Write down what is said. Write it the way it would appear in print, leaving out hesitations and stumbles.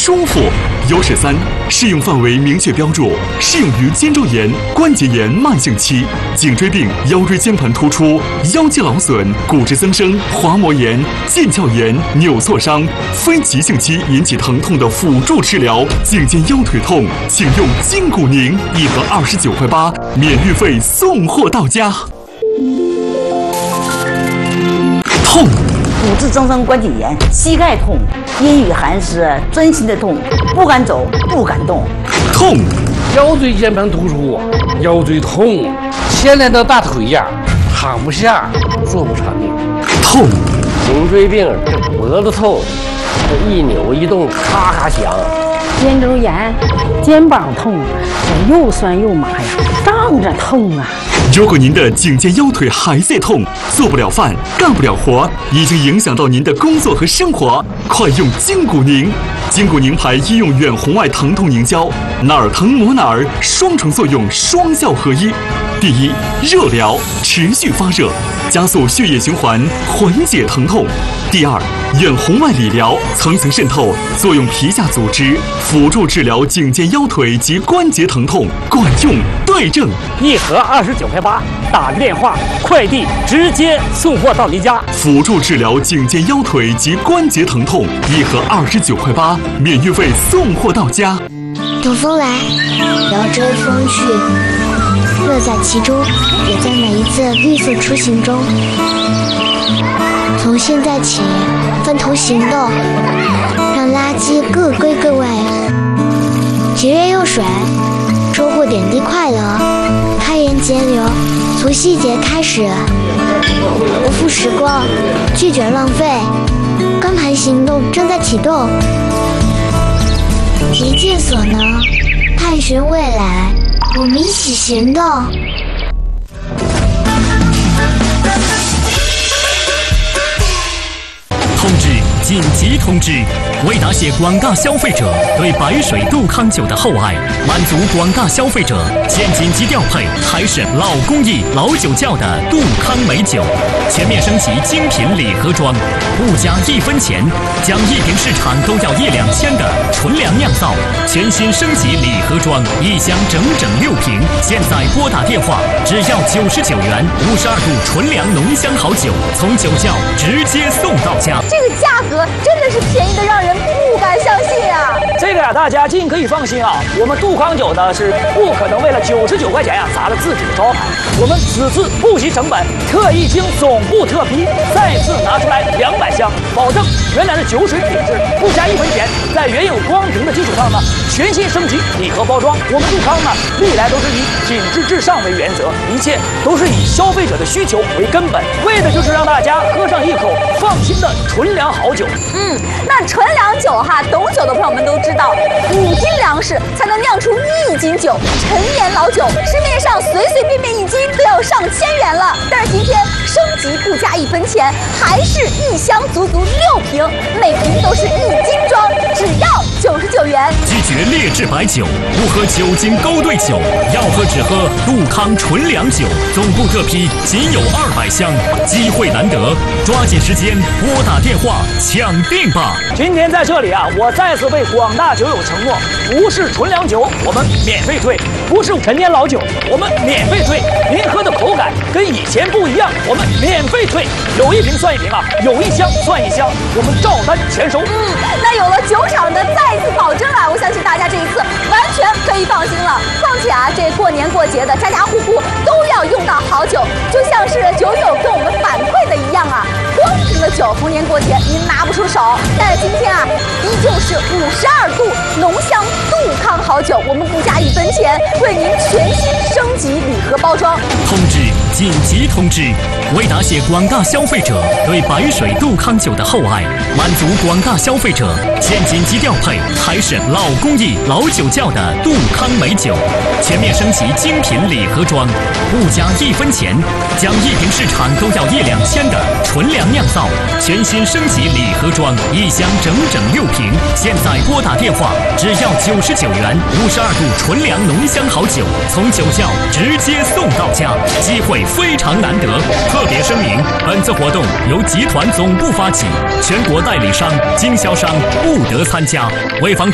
舒服。优势3，适用范围明确标注，适用于肩周炎、关节炎慢性期、颈椎病、腰椎间盘突出、腰肌劳损、骨质增生、滑膜炎、腱鞘炎、扭挫伤、非急性期引起疼痛的辅助治疗。颈肩腰腿痛，请用筋骨宁，1盒29块8，免运费送货到家。痛。 骨质增生关节炎、膝盖痛、阴雨寒湿、钻心的痛，不敢走，不敢动。 痛， 腰椎间盘突出，腰椎痛，牵连到大腿呀，躺不下，坐不长的。 痛， 颈椎病，这脖子痛，这一扭一动咔咔响。 肩周炎、肩膀痛，这又酸又麻呀，胀着痛啊。 如果您的颈肩腰腿还在痛，做不了饭，干不了活，已经影响到您的工作和生活，快用筋骨宁！筋骨宁牌医用远红外疼痛凝胶，哪儿疼抹哪儿，双重作用，双效合一。第一，热疗，持续发热，加速血液循环，缓解疼痛。第二，远红外理疗，层层渗透，作用皮下组织，辅助治疗颈肩腰腿及关节疼痛，管用对症。 1盒29块8，打个电话，快递直接送货到您家。 辅助治疗颈肩腰腿及关节疼痛，1盒29块8，免运费送货到家。 东风来，遥追风去，乐在其中，也在每一次绿色出行中。从现在起，分头行动，让垃圾各归各位，节约用水，收获点滴快乐，开源节流，从细节开始，不负时光，拒绝浪费。刚盘行动正在启动，一尽所能，探寻未来，我们一起行动。 通知！紧急通知！为答谢广大消费者对白水杜康酒的厚爱，满足广大消费者现紧急调配还是老工艺、老酒窖的杜康美酒，全面升级精品礼盒装，不加1分钱，将1瓶市场都要1、2千的纯粮酿造，全新升级礼盒装，1箱整整6瓶。现在拨打电话，只要99元，52度纯粮浓香好酒，从酒窖直接送到家。 这个价格真的是便宜的让人不敢相信啊！ 这个呀，大家尽可以放心啊，我们杜康酒呢是不可能为了99块钱呀砸了自己的招牌。我们此次不惜成本，特意经总部特批，再次拿出来200箱，保证原来的酒水品质，不加1分钱。在原有光瓶的基础上呢，全新升级礼盒包装。我们杜康呢，历来都是以品质至上为原则，一切都是以消费者的需求为根本，为的就是让大家喝上一口放心的纯粮好酒。 那纯粮酒哈，懂酒的朋友们都知道，5斤粮食才能酿出1斤酒，陈年老酒，市面上随随便便1斤都要上千元了。但是今天升级不加1分钱，还是1箱足足6瓶，每瓶都是1斤装，只要99元。 拒绝劣质白酒，不喝酒精勾兑酒，要喝只喝杜康纯粮酒。总部特批仅有200箱，机会难得，抓紧时间拨打电话抢定吧！ 今天在这里啊，我再次为广大酒友承诺，不是纯粮酒我们免费退，不是陈年老酒我们免费退，您喝的口感跟以前不一样，我们免费退，有1瓶算1瓶啊，有1箱算1箱，我们照单全收。 那有了酒厂的再次保证啊，我相信大家这一次完全可以放心了。况且啊，这过年过节的，家家户户都要用到好酒，就像是酒友跟我们反馈的一样啊，光瓶的酒逢年过节您拿不出手，但是今天啊，依旧是52度浓香杜康好酒，我们不加1分钱，为您全新升级礼盒包装。 通知！紧急通知！为答谢广大消费者对白水杜康酒的厚爱，满足广大消费者现紧急调配还是老工艺、老酒窖的杜康美酒，全面升级精品礼盒装，不加1分钱，将1瓶市场都要1、2千的纯粮酿造，全新升级礼盒装，1箱整整6瓶。现在拨打电话，只要99元，52度纯粮浓香好酒，从酒窖直接送到家，机会非常难得。特别声明，本次活动由集团总部发起，全国代理商、经销商不得参加，为防止